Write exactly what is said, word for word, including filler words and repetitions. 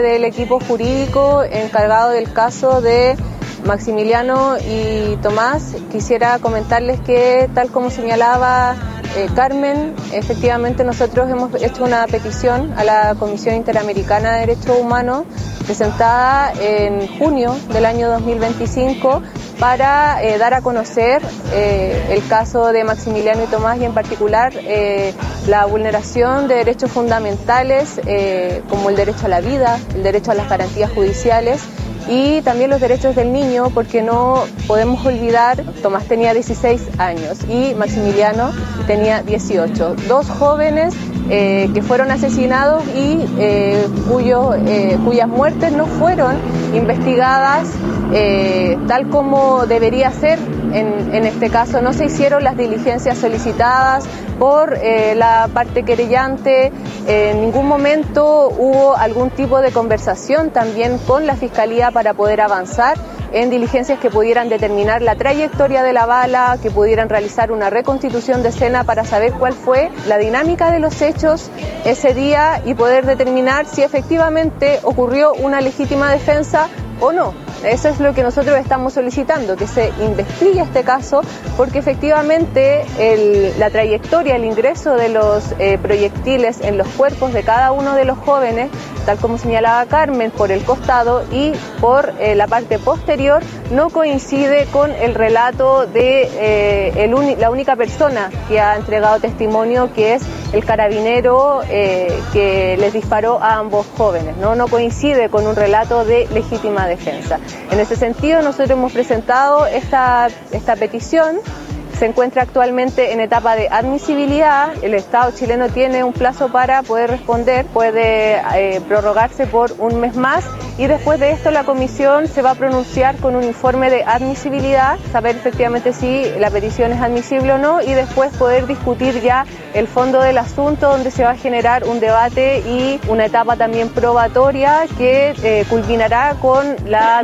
Del equipo jurídico encargado del caso de Maximiliano y Tomás, quisiera comentarles que, tal como señalaba eh, Carmen, efectivamente nosotros hemos hecho una petición a la Comisión Interamericana de Derechos Humanos presentada en junio del año dos mil veinticinco para eh, dar a conocer eh, el caso de Maximiliano y Tomás y en particular eh, la vulneración de derechos fundamentales eh, como el derecho a la vida, el derecho a las garantías judiciales y también los derechos del niño, porque no podemos olvidar, Tomás tenía dieciséis años y Maximiliano tenía dieciocho, dos jóvenes eh, que fueron asesinados y eh, cuyo, eh, cuyas muertes no fueron investigadas eh, tal como debería ser. En, en este caso no se hicieron las diligencias solicitadas por eh, la parte querellante, en ningún momento hubo algún tipo de conversación también con la Fiscalía para poder avanzar en diligencias que pudieran determinar la trayectoria de la bala, que pudieran realizar una reconstitución de escena para saber cuál fue la dinámica de los hechos ese día y poder determinar si efectivamente ocurrió una legítima defensa o no. Eso es lo que nosotros estamos solicitando, que se investigue este caso, porque efectivamente el, la trayectoria, el ingreso de los eh, proyectiles en los cuerpos de cada uno de los jóvenes, tal como señalaba Carmen, por el costado y por eh, la parte posterior, no coincide con el relato de eh, el uni, la única persona que ha entregado testimonio, que es el carabinero eh, que les disparó a ambos jóvenes, ¿no? No coincide con un relato de legítima defensa. En ese sentido, nosotros hemos presentado esta, esta petición. Se encuentra actualmente en etapa de admisibilidad. El Estado chileno tiene un plazo para poder responder, puede eh, prorrogarse por un mes más y después de esto la comisión se va a pronunciar con un informe de admisibilidad, saber efectivamente si la petición es admisible o no y después poder discutir ya el fondo del asunto, donde se va a generar un debate y una etapa también probatoria que eh, culminará con la